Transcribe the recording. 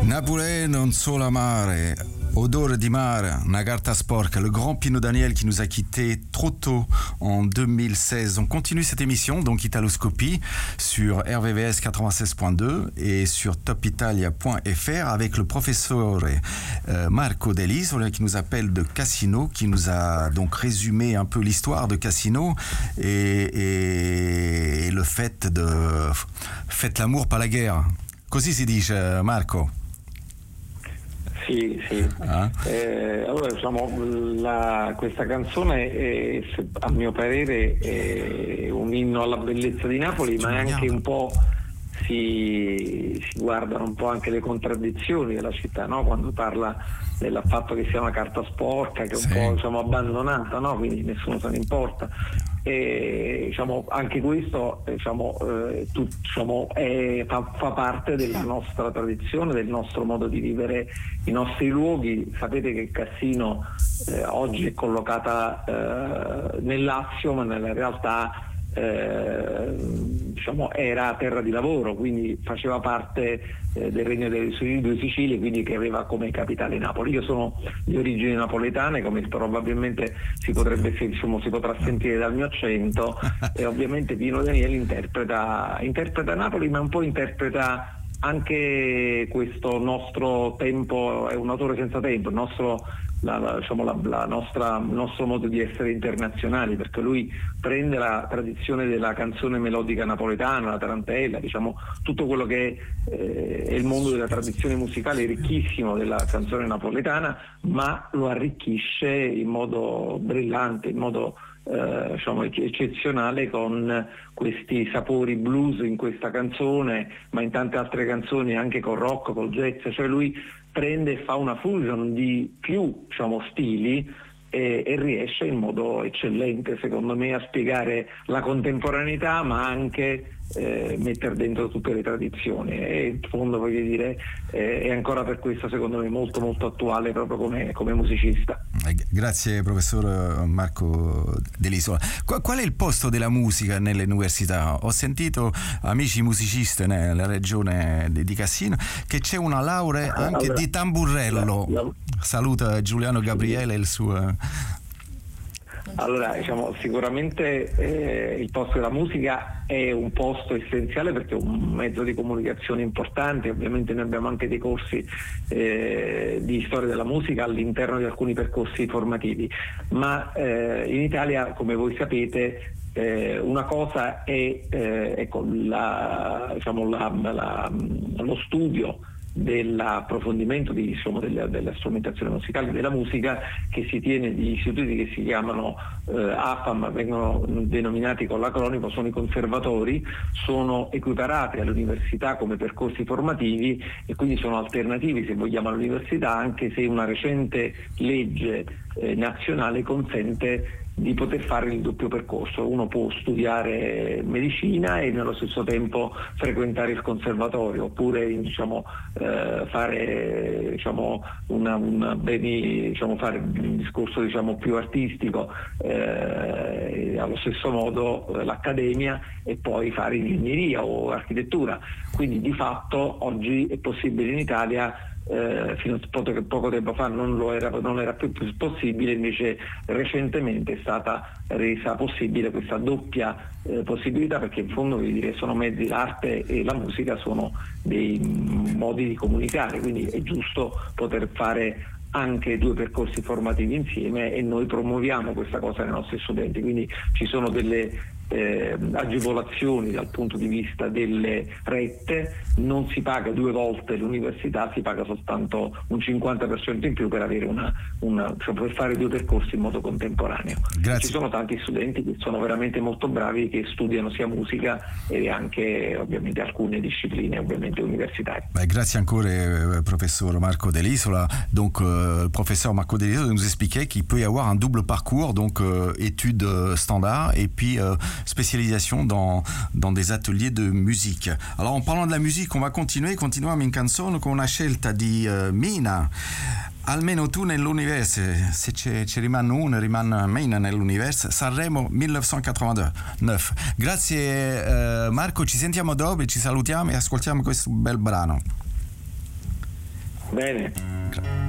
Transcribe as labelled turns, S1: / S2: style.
S1: Napolais, non solo amare, odeur di mare, una carta sporca, le grand Pino Daniel qui nous a quittés trop tôt en 2016. On continue cette émission, donc Italoscopie, sur RVVS 96.2 et sur topitalia.fr avec le professeur Marco Dell'Isola qui nous appelle de Cassino, qui nous a donc résumé un peu l'histoire de Cassino et le fait de faites l'amour pas la guerre. Così si dice, Marco?
S2: Sì. Allora diciamo questa canzone è, a mio parere è un inno alla bellezza di Napoli, ma è anche un po' si guardano un po' anche le contraddizioni della città, no? Quando parla del fatto che sia una carta sporca, che è un po' diciamo abbandonata, no? Quindi nessuno se ne importa. E diciamo anche questo fa parte della nostra tradizione, del nostro modo di vivere i nostri luoghi. Sapete che Cassino oggi è collocata nel Lazio, ma nella realtà era terra di lavoro, quindi faceva parte del Regno delle Due Sicilie, quindi che aveva come capitale Napoli. Io sono di origini napoletane, come probabilmente si potrà sentire dal mio accento, e ovviamente Pino Daniele interpreta Napoli, ma un po' interpreta anche questo nostro tempo. È un autore senza tempo, il nostro modo di essere internazionali, perché lui prende la tradizione della canzone melodica napoletana, la tarantella, diciamo tutto quello che è il mondo della tradizione musicale ricchissimo della canzone napoletana, ma lo arricchisce in modo brillante, in modo eccezionale, con questi sapori blues in questa canzone, ma in tante altre canzoni anche col rock, col jazz. Cioè lui prende e fa una fusion di più stili e riesce in modo eccellente, secondo me, a spiegare la contemporaneità, ma anche mettere dentro tutte le tradizioni, e in fondo voglio dire è ancora per questo secondo me molto molto attuale proprio come musicista.
S1: Grazie professor Marco Dell'Isola. Qual è il posto della musica nelle università? Ho sentito amici musicisti nella regione di Cassino che c'è una laurea anche di tamburello. Saluta Giuliano Gabriele e il suo.
S2: Allora, sicuramente il posto della musica è un posto essenziale perché è un mezzo di comunicazione importante. Ovviamente noi abbiamo anche dei corsi di storia della musica all'interno di alcuni percorsi formativi, ma in Italia, come voi sapete, una cosa è lo studio dell'approfondimento della strumentazione musicale, della musica, che si tiene di istituti che si chiamano AFAM, vengono denominati con l'acronimo, sono i conservatori, sono equiparati all'università come percorsi formativi e quindi sono alternativi, se vogliamo, all'università, anche se una recente legge nazionale consente di poter fare il doppio percorso. Uno può studiare medicina e nello stesso tempo frequentare il conservatorio, oppure fare fare un discorso più artistico, allo stesso modo l'accademia, e poi fare ingegneria o architettura. Quindi di fatto oggi è possibile in Italia, fino a poco tempo fa non era più possibile, invece recentemente è stata resa possibile questa doppia possibilità, perché in fondo sono mezzi, l'arte e la musica sono dei modi di comunicare, quindi è giusto poter fare anche due percorsi formativi insieme, e noi promuoviamo questa cosa nei nostri studenti. Quindi ci sono delle agevolazioni dal punto di vista delle rette, non si paga due volte l'università, si paga soltanto un 50% in più per avere per fare due percorsi in modo contemporaneo.
S1: Grazie.
S2: Ci sono tanti studenti che sono veramente molto bravi, che studiano sia musica e anche ovviamente alcune discipline ovviamente universitarie.
S1: Grazie ancora professeur Marco Dell'Isola. Donc le professeur Marco Dell'Isola nous expliquait qu'il peut y avoir un double parcours, donc études standards et puis spécialisation dans des ateliers de musique. Alors en parlant de la musique, on va continuiamo in canzone con una scelta di Mina. Almeno tu nell'universo, se ci rimane Mina nell'universo. Sanremo 1989. Grazie Marco, ci sentiamo dopo, ci salutiamo e ascoltiamo questo bel brano.
S2: Bene.